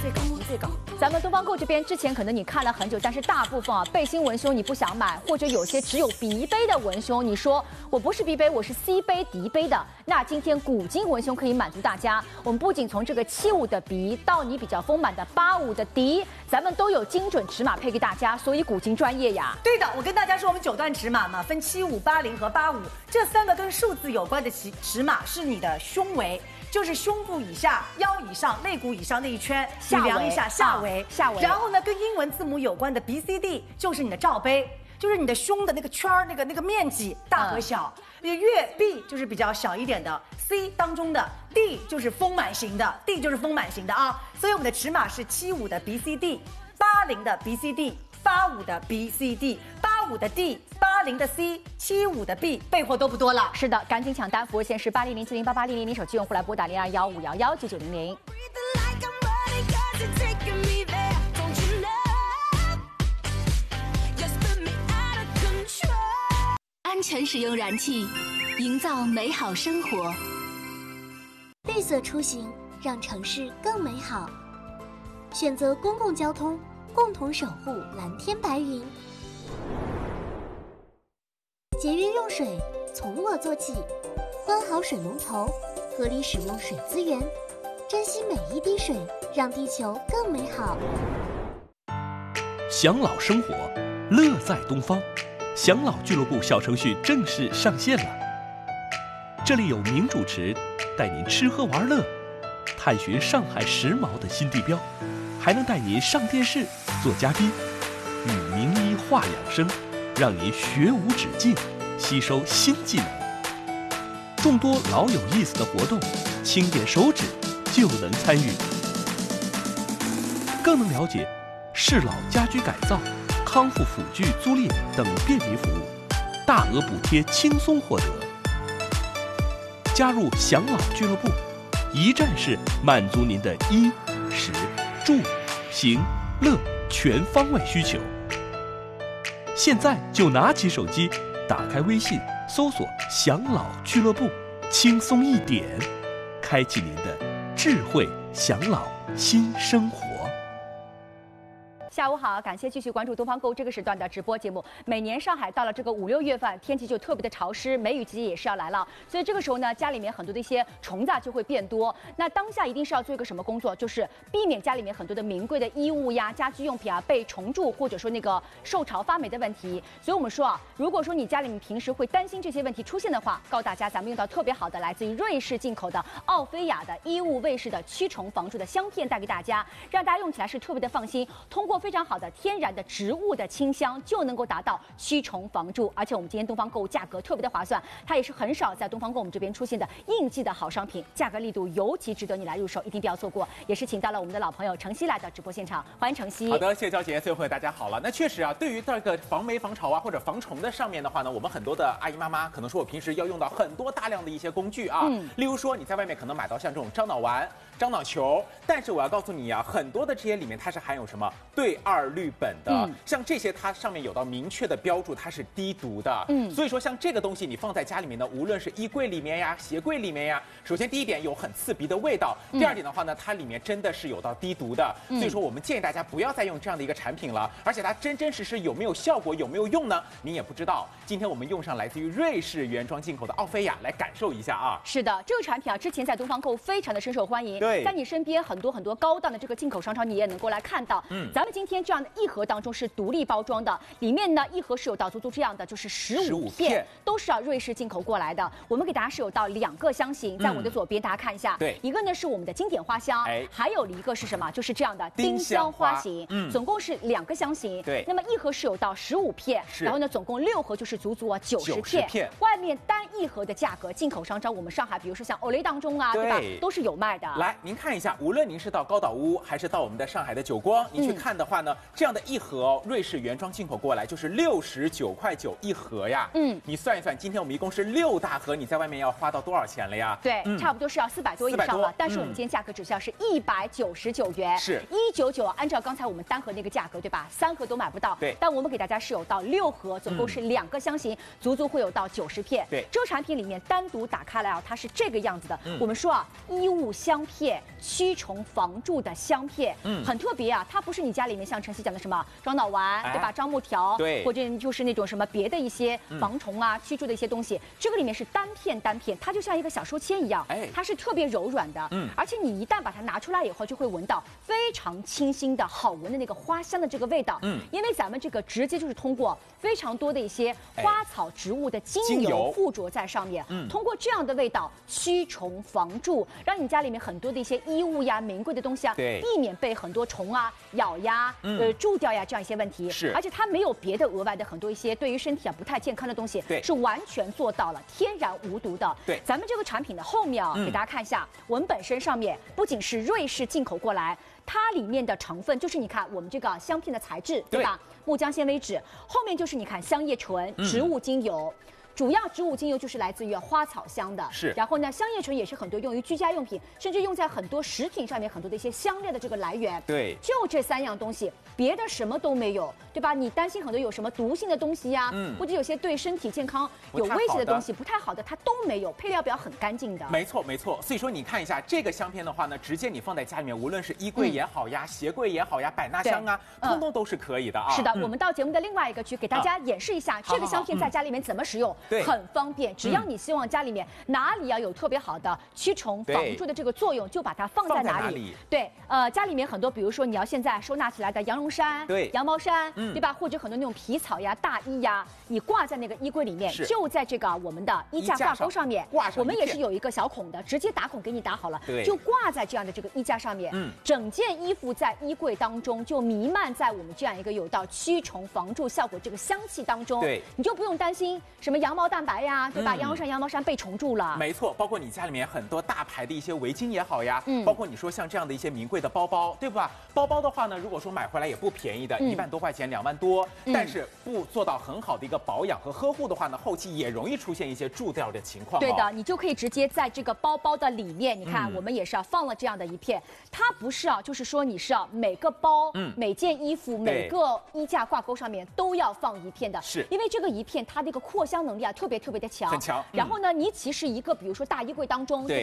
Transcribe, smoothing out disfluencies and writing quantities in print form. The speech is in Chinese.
最高，最高。咱们东方购这边之前可能你看了很久，但是大部分背心文胸你不想买，或者有些只有 B 杯的文胸，你说我不是 B 杯，我是 C 杯、D 杯的。那今天古今文胸可以满足大家。我们不仅从这个75的 B 到你比较丰满的85的 D， 咱们都有精准尺码配给大家，所以古今专业呀。 对的，我跟大家说，我们9段尺码嘛，分75、80和85，这3个跟数字有关的尺码是你的胸围。就是胸部以下、腰以上、肋骨以上那一圈，你量一下下围， 下围。 然后呢，跟英文字母有关的 BCD 就是你的罩杯，就是你的胸的那个圈儿，那个面积大和小。越 B 就是比较小一点的 ，C 当中的 D 就是丰满型的 ，D 就是丰满型的啊。所以我们的尺码是75的 BCD、80的 BCD、85的 BCD、85的 D、80的 C、75的 B， 备货多不多了？ 是的，赶紧抢单！服务线是8007088000，手机用户来拨打0215119900。 安全使用燃气，营造美好生活。 绿色出行，让城市更美好。选择公共交通，共同守护蓝天白云。节约用水，从我做起。关好水龙头，合理使用水资源，珍惜每一滴水，让地球更美好。 享老生活，乐在东方。享老俱乐部小程序正式上线了，这里有名主持带您吃喝玩乐，探寻上海时髦的新地标，还能带您上电视做嘉宾，与名医话养生，让您学无止境，吸收新技能。众多老有意思的活动，轻点手指就能参与，更能了解适老家居改造、康复辅具租赁等便民服务，大额补贴轻松获得。加入享老俱乐部，一站式满足您的衣、食、住、行、乐全方位需求。现在就拿起手机，打开微信，搜索“享老俱乐部”，轻松一点，开启您的智慧享老新生活。 下午好，感谢继续关注东方购这个时段的直播节目。每年上海到了这个5、6月份，天气就特别的潮湿，梅雨季节也是要来了，所以这个时候呢，家里面很多的一些虫子就会变多。那当下一定是要做一个什么工作，就是避免家里面很多的名贵的衣物呀、家居用品啊被虫蛀，或者说那个受潮发霉的问题。所以我们说啊，如果说你家里面平时会担心这些问题出现的话，告诉大家，咱们用到特别好的来自于瑞士进口的奥菲亚的衣物卫士的驱虫防蛀的香片带给大家，让大家用起来是特别的放心。通过非常好的天然的植物的清香，就能够达到驱虫防蛀。而且我们今天东方购价格特别的划算，它也是很少在东方购我们这边出现的应季的好商品，价格力度尤其值得你来入手，一定不要错过。也是请到了我们的老朋友程曦来到直播现场，欢迎程曦。 好的，谢谢娇姐，所有朋友大家好了。那确实啊，对于这个防霉防潮啊或者防虫的上面的话呢，我们很多的阿姨妈妈可能说我平时要用到很多大量的一些工具啊，例如说你在外面可能买到像这种樟脑丸、樟脑球，但是我要告诉你啊，很多的这些里面它是含有什么对2氯苯的，像这些它上面有到明确的标注，它是低毒的。所以说像这个东西你放在家里面呢，无论是衣柜里面呀、鞋柜里面呀，首先第一点有很刺鼻的味道，第二点的话呢，它里面真的是有到低毒的。所以说我们建议大家不要再用这样的一个产品了，而且它真真实实有没有效果、有没有用呢？你也不知道。今天我们用上来自于瑞士原装进口的奥菲亚来感受一下啊。 是的，这个产品啊，之前在东方购非常的深受欢迎。 对， 在你身边很多高档的这个进口商超，你也能够来看到。咱们今天这样的一盒当中是独立包装的，里面呢一盒是有到足这样的，就是15片，都是瑞士进口过来的。我们给大家是有到2个香型，在我的左边，大家看一下。 对， 一个呢是我们的经典花香，还有一个是什么？就是这样的丁香花型。总共是2个香型。 对， 那么一盒是有到15片，然后呢总共6盒就是足90片。外面单一盒的价格，进口商超我们上海，比如说像欧蕾当中啊，对吧，都是有卖的。 来，您看一下，无论您是到高岛屋还是到我们的上海的久光，您去看的话呢，这样的一盒哦，瑞士原装进口过来就是69.9块一盒呀。你算一算，今天我们一共是6大盒，你在外面要花到多少钱了呀？ 对，差不多是要400多以上了。但是我们今天价格只需要是199元， 是 199。按照刚才我们单盒那个价格，对吧？3盒都买不到。 对， 但我们给大家是有到6盒，总共是2个箱型，足足会有到90片。 对， 这个产品里面单独打开来啊，它是这个样子的。我们说啊，衣物香片，驱虫防蛀的香片，很特别啊。它不是你家里面像晨曦讲的什么樟脑丸，对吧？樟木条， 对， 或者就是那种什么别的一些防虫啊、驱逐的一些东西。这个里面是单片，它就像一个小书签一样，它是特别柔软的，而且你一旦把它拿出来以后，就会闻到非常清新的好闻的那个花香的这个味道。因为咱们这个直接就是通过非常多的一些花草植物的精油附着在上面，通过这样的味道驱虫防蛀，让你家里面很多的一些衣物呀、名贵的东西啊，避免被很多虫啊咬呀、蛀掉呀这样一些问题。 是， 而且它没有别的额外的很多一些对于身体啊不太健康的东西，是完全做到了天然无毒的。 对， 咱们这个产品的后面啊，给大家看一下，我们本身上面不仅是瑞士进口过来，它里面的成分就是你看我们这个香片的材质，对吧？木浆纤维质，后面就是你看香叶醇、植物精油。主要植物精油就是来自于花草香的， 是。 然后呢，香叶醇也是很多用于居家用品，甚至用在很多食品上面很多的一些香料的这个来源。 对， 就这3样东西，别的什么都没有，对吧？你担心很多有什么毒性的东西呀，或者有些对身体健康有威胁的东西，不太好的，它都没有，配料表很干净的。 没错，没错。所以说你看一下这个香片的话呢，直接你放在家里面，无论是衣柜也好呀，鞋柜也好呀，百纳箱啊，通通都是可以的啊。 是的，我们到节目的另外一个区给大家演示一下这个香片在家里面怎么使用，很方便。只要你希望家里面哪里要有特别好的驱虫防蛀的这个作用，就把它放在哪里。对，家里面很多，比如说你要现在收纳起来的羊绒衫、羊毛衫，对吧？或者很多那种皮草呀、大衣呀，你挂在那个衣柜里面，就在这个我们的衣架挂钩上面。我们也是有一个小孔的，直接打孔给你打好了，就挂在这样的这个衣架上面。整件衣服在衣柜当中就弥漫在我们这样一个有到驱虫防蛀效果这个香气当中。对，你就不用担心什么羊毛蛋白呀。对吧？羊绒衫、羊毛衫被虫蛀了。 没错，包括你家里面很多大牌的一些围巾也好呀，包括你说像这样的一些名贵的包包，对吧？包包的话呢，如果说买回来也不便宜的，1万多块钱、2万多，但是不做到很好的一个保养和呵护的话呢，后期也容易出现一些蛀掉的情况。 对的，你就可以直接在这个包包的里面，你看我们也是放了这样的一片，它不是就是说你是每个包、每件衣服、每个衣架挂钩上面都要放一片的，是因为这个一片它的一个扩香能力特别的强。 很强。 然后呢，你其实一个比如说大衣柜当中，对吧？